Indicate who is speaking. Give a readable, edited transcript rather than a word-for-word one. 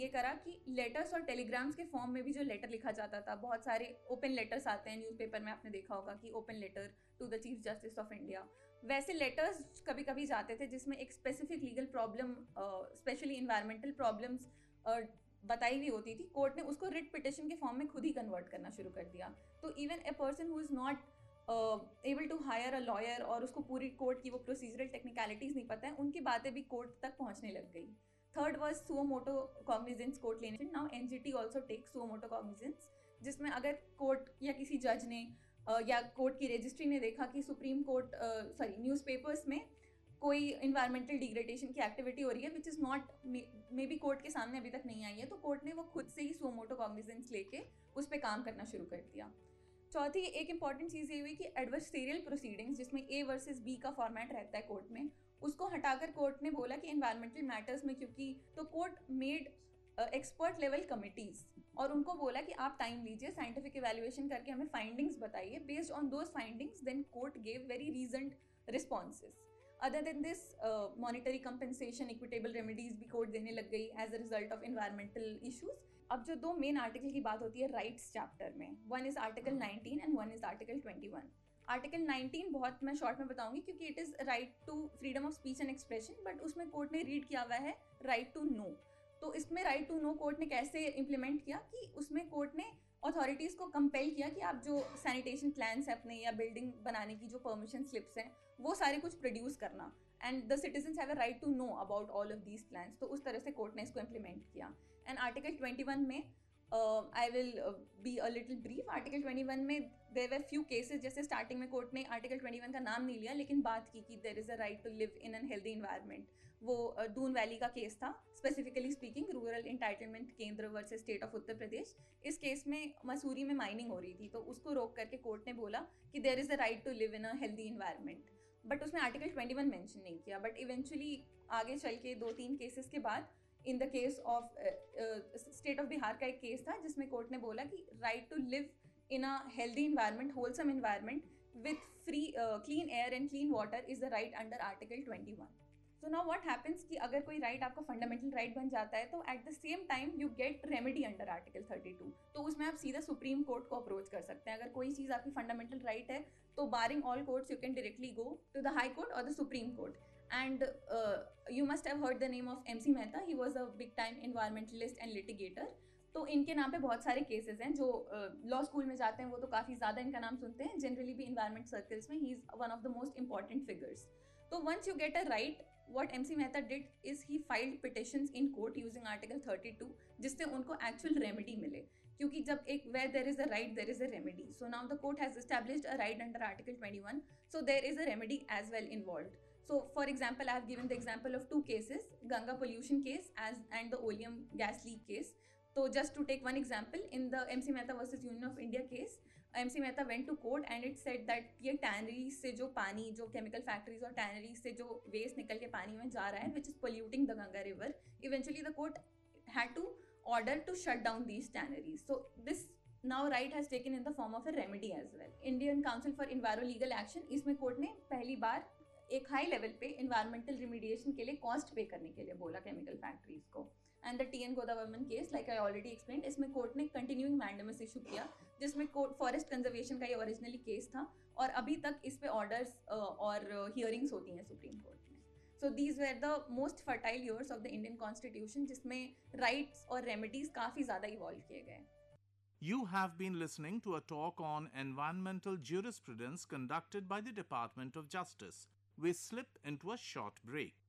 Speaker 1: ये करा कि लेटर्स और टेलीग्राम्स के फॉर्म में भी जो लेटर लिखा जाता था, बहुत सारे ओपन लेटर्स आते हैं न्यूज़पेपर में, आपने देखा होगा कि open letter to the chief justice of India, वैसे लेटर्स कभी कभी जाते थे जिसमें एक specific legal problem, specially environmental problems बताई हुई होती थी। कोर्ट ने उसको रिट पिटिशन के फॉर्म में खुद ही कन्वर्ट करना शुरू कर दिया। तो even a person who is not able to hire a lawyer और उसको पूरी कोर्ट की वो प्रोसीजरल टेक्निकलिटीज नहीं पता है, उनकी बातें भी कोर्ट तक पहुंचने लग गई। Third was suo motu cognizance court लेने। Now NGT also take suo motu cognizance, जिसमें अगर कोर्ट या किसी जज ने या कोर्ट की रजिस्ट्री ने देखा कि सुप्रीम कोर्ट न्यूज़पेपर्स में कोई इन्वायरमेंटल डिग्रेडेशन की एक्टिविटी हो रही है which is not may be court के सामने अभी तक नहीं आई है, तो कोर्ट ने वो खुद से ही सुओ मोटो कॉग्निजेंस लेके उस पर काम करना शुरू कर दिया। चौथी एक इंपॉर्टेंट चीज़ ये हुई कि एडवर्सरियल प्रोसीडिंग्स, जिसमें ए वर्सेस बी का फॉर्मेट रहता है कोर्ट में, उसको हटाकर कोर्ट ने बोला कि इन्वायरमेंटल मैटर्स में, क्योंकि तो court made expert level committees और उनको बोला कि आप टाइम लीजिए, साइंटिफिक इवैल्यूएशन करके हमें फाइंडिंग्स बताइए, based on those findings then court gave very रीजन्ड responses. Other than this monetary compensation, equitable remedies भी कोर्ट देने लग गई as a result of environmental issues. अब जो दो मेन आर्टिकल की बात होती है राइट्स चैप्टर में, one is article 19 and one is article 21। Article 19 बहुत मैं शॉर्ट में बताऊंगी क्योंकि it is right to freedom of speech and expression, but उसमें कोर्ट ने रीड किया हुआ है राइट टू नो। तो इसमें राइट टू नो कोर्ट ने कैसे इंप्लीमेंट किया कि उसमें कोर्ट ने अथॉरिटीज़ को कंपेल किया कि आप जो सैनिटेशन प्लान्स हैं अपने या बिल्डिंग बनाने की जो परमिशन स्लिप्स हैं वो सारे कुछ प्रोड्यूस करना, and the citizens have a right to know about all of these plans. तो उस तरह से कोर्ट ने इसको इम्प्लीमेंट किया। एंड आर्टिकल 21 में I will be a little brief. Article 21 में देयर वर फ्यू केसेस, जैसे स्टार्टिंग में कोर्ट ने आर्टिकल 21 का नाम नहीं लिया लेकिन बात की कि there is a right to live in an healthy environment. वो दून वैली का केस था, स्पेसिफिकली स्पीकिंग रूरल इंटाइटलमेंट केंद्र versus state of Uttar Pradesh. इस केस में मसूरी में माइनिंग हो रही थी, तो उसको रोक करके कोर्ट ने बोला कि there is a right to live in a healthy environment, but उसमें आर्टिकल 21 मेंशन नहीं किया। बट इवेंचुअली आगे चल के 2-3 केसेस के बाद, in the case of state of Bihar का एक केस था जिसमें कोर्ट ने बोला कि right to live in a healthy environment, wholesome environment with free clean air and clean water is the right under article 21। So now what happens कि अगर कोई राइट आपका फंडामेंटल राइट बन जाता है तो at the same time you get remedy under article 32। तो उसमें आप सीधा सुप्रीम कोर्ट को अप्रोच कर सकते हैं। अगर कोई चीज़ आपकी फंडामेंटल राइट है तो बारिंग all courts you can directly go to the high court और the supreme court. And you must have heard the name of MC Mehta. He was a big time environmentalist and litigator. तो इनके नाम पे बहुत सारे cases हैं। जो law school में जाते हैं वो तो काफ़ी ज़्यादा इनका नाम सुनते हैं, जनरली भी इन्वायरमेंट सर्कल्स में he is one of the most important figures. तो once you get a right, what MC Mehta did is he filed petitions in court using Article 32, जिससे उनको actual remedy मिले, क्योंकि जब एक where there is a right there is a remedy. So now the court has established a right under Article 21, so there is a remedy as well involved. So for example, I have given the example of two cases, Ganga pollution case and the oleum gas leak case. So just to take one example, in the MC Mehta versus Union of India case, MC Mehta went to court and it said that ये tanneries से जो पानी, जो chemical factories और tanneries से जो waste निकल के पानी में जा रहा है, which is polluting the Ganga river, eventually the court had to order to shut down these tanneries. So this now right has taken in the form of a remedy as well. Indian Council for Enviro Legal Action, इसमें court ने पहली बार एक high level पे environmental रिमीडिएशन के लिए cost पे करने के लिए बोला केमिकल फैक्ट्रीज को। And the TN गोदावरमन case, like I already explained, इसमें कोर्ट ने कंटिन्यूइंग मैंडेमस इशू किया, जिसमें कोर्ट फॉरेस्ट कंजर्वेशन का ये ओरिजिनली केस था और अभी तक इस पे ऑर्डर्स और हियरिंग्स होती हैं सुप्रीम कोर्ट में। So these were the most fertile years of the Indian constitution, जिसमें राइट्स और रेमेडीज काफ़ी ज़्यादा इवॉल्व किए गए।
Speaker 2: You have been listening to a talk on environmental jurisprudence conducted by the Department of Justice. We slip into a short break.